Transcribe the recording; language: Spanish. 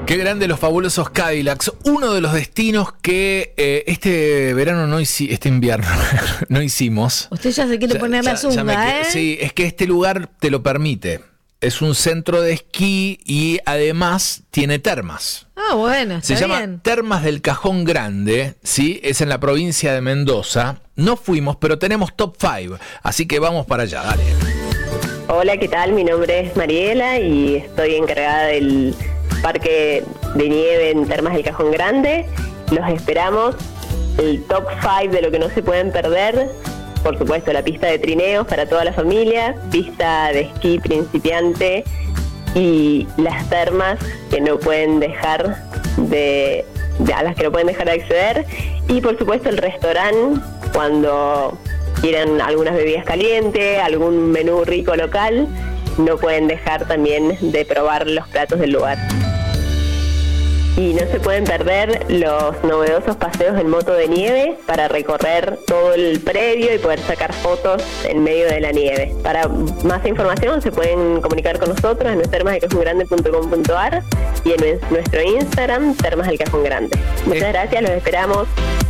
Qué grande los fabulosos Cadillacs. Uno de los destinos que este verano este invierno no hicimos. Usted ya se quiere poner la zunga, ¿eh? Sí, es que este lugar te lo permite. Es un centro de esquí y además tiene termas. Ah, bueno, está Se llama bien. Termas del Cajón Grande, ¿sí? Es en la provincia de Mendoza. No fuimos, pero tenemos top 5, así que vamos para allá, dale. Hola, ¿qué tal? Mi nombre es Mariela y estoy encargada del parque de nieve en Termas del Cajón Grande. Los esperamos. El top 5 de lo que no se pueden perder. Por supuesto, la pista de trineos para toda la familia, pista de esquí principiante y las termas que no pueden dejar a las que no pueden dejar de acceder. Y por supuesto el restaurante cuando quieran algunas bebidas calientes, algún menú rico local, no pueden dejar también de probar los platos del lugar. Y no se pueden perder los novedosos paseos en moto de nieve para recorrer todo el predio y poder sacar fotos en medio de la nieve. Para más información se pueden comunicar con nosotros en termasdelcajongrande.com.ar y en nuestro Instagram, Termas del Cajón Grande. Muchas gracias, los esperamos.